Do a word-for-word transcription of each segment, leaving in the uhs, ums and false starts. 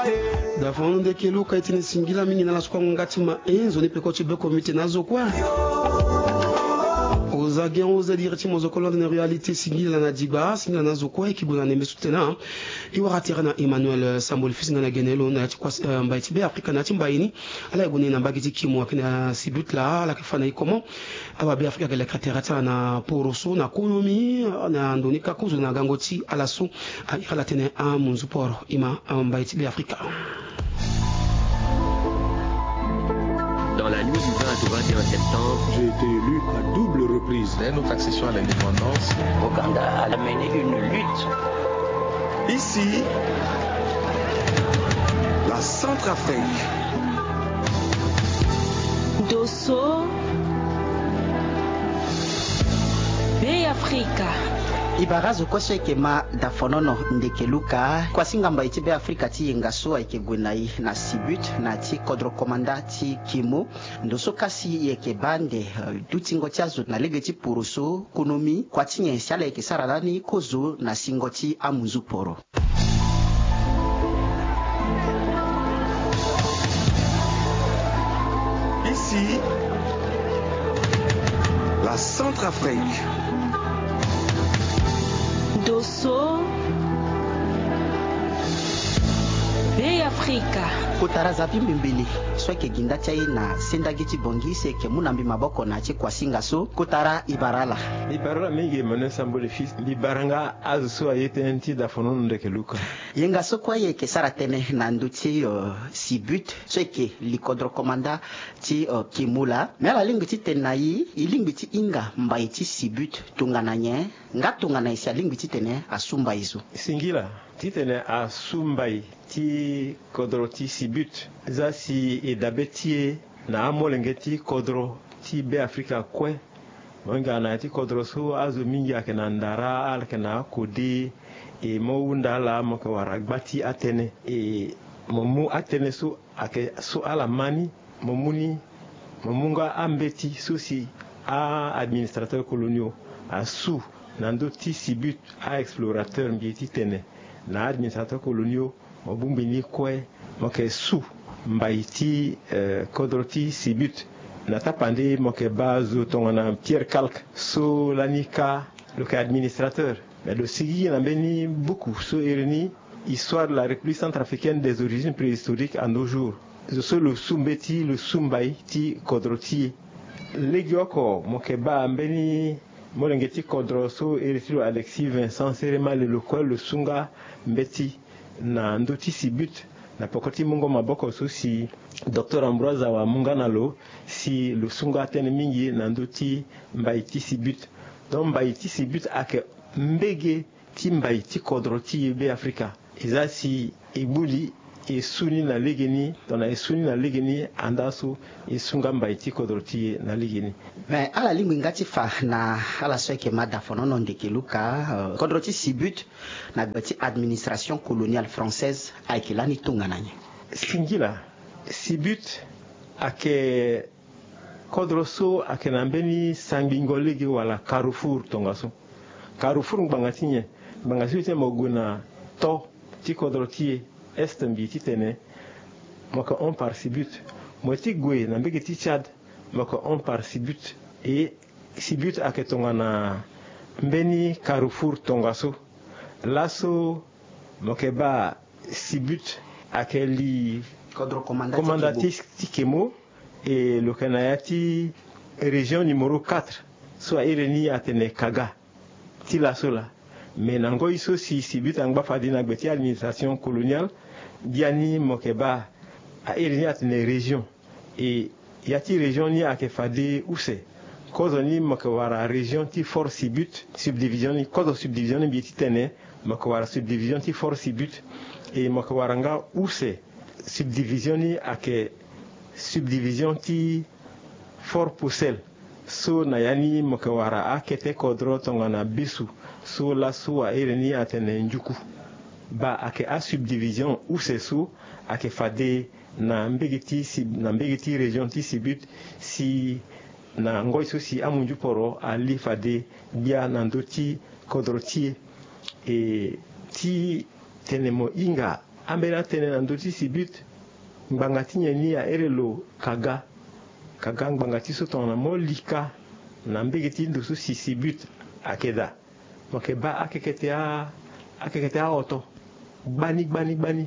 Davon de keluka itini singila mingi na lasukwa ngati ma enzo ni peko chibe komite nazo kwa Ozagien oza direti mozokolo na réalité singila na diba singila nazo kwa ekibuna ne mesutena iwaratira na Emmanuel Sambol fils na genelo na kwa mbaiti be Afrika na timbaini ala egune na mbagiti kimo akina sibut la la kifana ikomo aba be Afrika kele katerata na poroso na konomi na ndonika kuzo na gangoti ala su ala tene a munzuporo ima mbaiti be Afrika. Dans la nuit du vingt au vingt et un septembre, j'ai été élu à double reprise. Dès notre accession à l'indépendance, Ouganda a mené une lutte. Ici, la Centrafrique. Dosso, Bay Africa. Ibarazo kwa sheke ma dafonono ndekeluka kwa singamba itibe Afrika ti yengaso aikegwenai na sibut na ti kodro komanda ti kimo ndoso kasi yeke bande dutingo tiazo na legeti puruso konomi kwa tinye siala yeke saralani kozo na singoti amuzu poro. Ici, la Centrafrique. Dosso, Bay Africa. Kutaraza vimbimbili sweke ginda chai na sendagiti bongise ke munambi maboko na chi kwa singaso kutara ibarala ibarala mingi mane Sambol fils libaranga azu ayete enti da fonono ndekeluka yengaso kwa yeke saratene na nduti uh, sibut sweke likodro komanda ti uh, kimula mela lingi ti tenayi ilingi ti inga mbai ti sibut tungananye ngatunga na isia lingi ti tene asumba izu singila titene asumbai ti kodro ti sibut za si edabetie na amolengeti kodro ti be Afrika kwe monga na ti kodro so azu mingi akena ndara alkena kodi e mounda la moka waragbati atene e momu atene so ake so ala mani momuni momunga ambeti susi a administrateur coloniaux a sous nando ti sibut a explorateur mbieti tene na administrateur coloniaux mobumbi ni kwe moke sous mbaiti euh, kodroti sibut na tapande moke bazo tongana Pierre Calque so lanika le administrateur mais le sigi na beni beaucoup so erni histoire de la République centrafricaine des origines préhistoriques à nos jours so le sumbeti le sumbai ti kodroti legioko moke ba mbeni molengeti kodro so erti Alexis Vincent Serema le local le sunga mbeti na ndoti sibut na pokoti mungo maboko so si docteur Ambroise wa munganalo si le sunga tene mingi na ndoti mbaiti sibut donc mbaiti sibut ake mbege ti mbaiti kodro ti be Afrika iza si ibuli e suni na legeni dona e suni na legeni andaso e sunga mbaiti kodro ti na legeni mais ala lingi ngati fa na ala sweke mada fonono ndekeluka uh, kodro ti sibut na bati administration coloniale française aikilani tungananye singila sibut ake kodro so ake nambeni sangingolege wala Carrefour tongaso Carrefour bangatinye bangasite moguna to ti kodro ti est mbi ti tene moka on par sibut moti gwe na mbege ti Tchad moka on par sibut et sibut ake tongana mbeni Carrefour tongaso laso moke ba sibut ake li kodro commandatis tikemo et le kanayati région numéro quatre soit ireni atene kaga ti laso la mais nango iso si sibut angba fadina gbeti administration coloniale diani mokeba a ireni atene région et yati région ni ake fade use kozo ni mokewara région ti for sibut subdivision ni kozo subdivision ni bieti tene mokewara subdivision ti for sibut et mokewara nga use subdivision ni ake subdivision ti for pusel so na yani mokewara akete kodro tongana bisu so la so a ireni atene njuku ba ake a subdivision use so ake fade na mbegeti si na mbegeti région ti sibut si na ngoi so si amunju poro ali fade bia na ndoti kodroti e ti tenemo inga ambena tene na ndoti sibut ngbangati nyeni ya erelo kaga kaga ngbangati so tona molika na mbegeti ndoso si sibut akeda mokeba akeketea akeketea oto gbani gbani gbani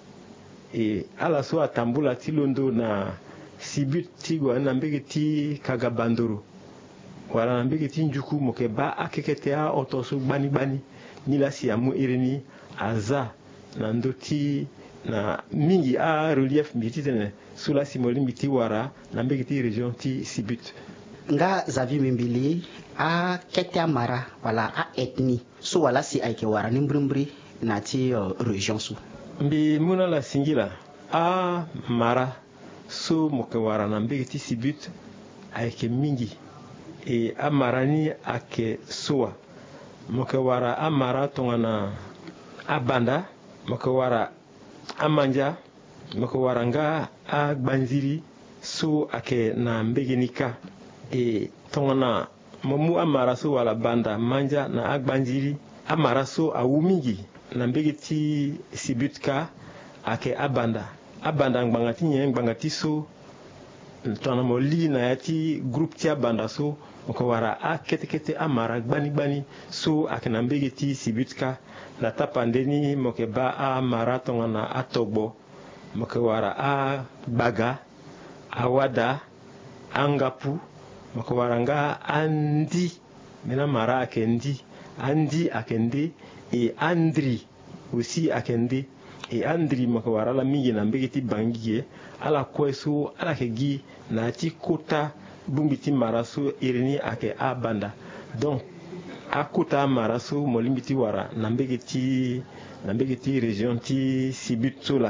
e ala so atambula tilondo na sibut tigwa na mbegeti kaga bandoro wala na mbegeti njuku mokeba akeketea oto so gbani gbani nila si amu irini aza na ndoti na mingi a relief mbiti tene sula simoli mbiti wara na mbegeti region ti sibut nga zavi mimbili a kete mara wala a etni so wala si aike wara nimbrimbri na ti uh, region su mbi muna la singila a mara so moke wara na mbegeti sibut aike mingi e a mara ni ake soa moke wara a mara tongana a banda moke wara a manja moke wara nga a gbanziri so ake na mbegenika e tongana momu amara so wala banda manja na agbanjiri amara so awumingi na mbegeti sibutka ake abanda abanda ngbangati nye ngbangati so tona moli na yati group ti abanda so ko wara a kete kete amara gbani gbani so ake na mbegeti sibutka na tapandeni moke ba amara tongana atogbo moke wara a baga awada angapu mako waranga andi mena mara akendi andi akende e andri aussi akende e andri mako warala mingi na mbegeti bangiye ala kwesu ala kegi na ti kota bumbiti marasu irini ake abanda donc akuta marasu molimbiti wara na mbegeti na mbegeti region ti sibutsola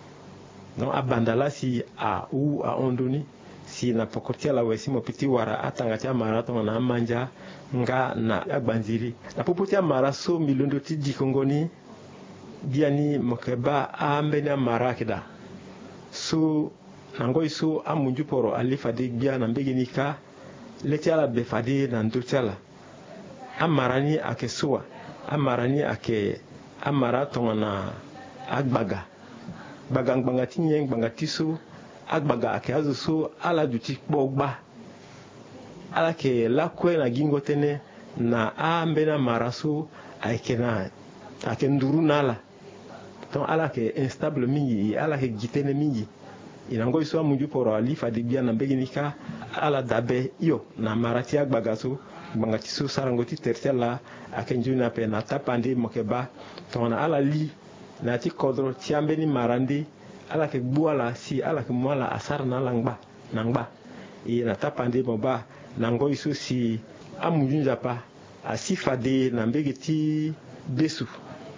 donc abanda la si a ou a ondoni si na pokotia la wesi mopiti wara atangati amara to na manja nga na agbanziri na popotia mara so milondo ti dikongoni biani mokeba ambeni amara kida so nango so amunju poro alifade bia na mbeginika leti ala befade na ndotiala amarani ake soa amarani ake amara to na agbaga bagang bangati nyeng bangati so agbaga ake azu so ala duti kpogba ala ke la kwe na gingo tene na ambena maraso ake na ake nduru nala ton ala ke instable mingi ala ke gitene mingi inango iso amunju poro ali fadi bia na beginika ala dabe yo na marati agbaga so bangati so sarangoti tertela ake njuna pe na tapandi mokeba ton ala li na ti kodro ti ambeni marandi ala ke buala si ala ke mwala asar na langba nangba e na tapande moba nango isu si amunjunja pa asifade na mbegeti besu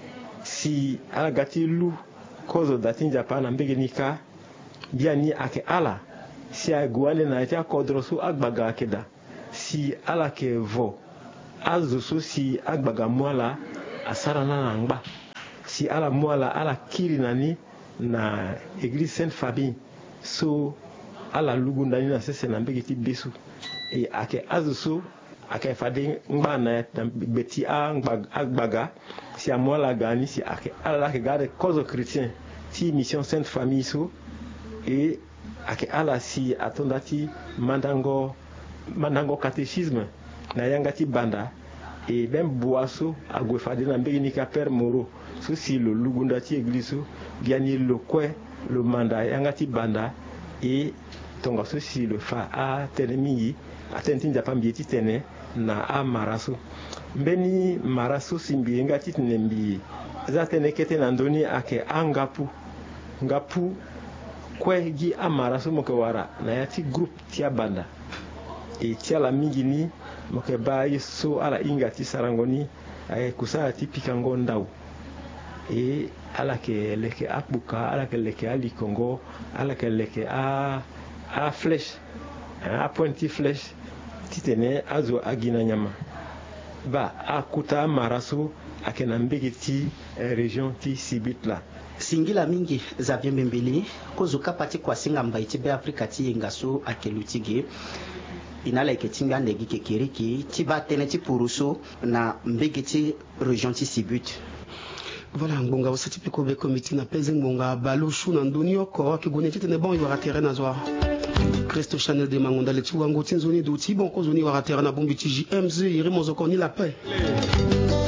si ala gati lu kozo datinja pa na mbegenika biani ake ala si agwale na tia kodro su agbaga akeda si ala ke vo azu su si agbaga mwala asara na nangba si ala mwala ala kiri nani na église Sainte Famille so ala lugunda ni na sese na mbegeti besu e ake azuso ake fade ngba na beti a agbaga si amola gani si ake ala ke gade cause chrétien ti mission Sainte Famille so e ake ala si atondati mandango mandango catéchisme na yangati banda e ben boaso agwe fade na mbegeni ka père moro so si lo lugunda ti église so biani lo kwe lo manda yangati banda e tonga so si lo fa a tenemii atenti njapa mbieti tene na a maraso mbeni maraso simbi ngati tinembi za tene kete na ndoni ake angapu ngapu kwe gi a maraso moke wara na yati group ti banda e ti ala mingi ni moke ba yeso ala ingati sarangoni ay kusala ti pikango ndaw e ala ke leke akbuka ala ke leke ali kongo ala ke leke a a flèche a pointi flèche titene azo agina nyama ba akuta maraso akena mbegeti eh, region ti sibitla singila mingi Xavier Mbembeli kozuka pati kwa singa mbaiti be Afrika ti ngaso akelutige inala iketinga ndegi kekeriki ti batene ti puruso na mbegeti region ti sibut Voilà, ngonga wasati pe kobe committee na peze ngonga baloshu na ndoni yoko ki gone tete ne bon y aura terrain na zoa. Christo Chanel de Mangonda le tuango tinzoni douti bon ko zoni y aura terrain na bombi J M Z iri mozoko ni la paix.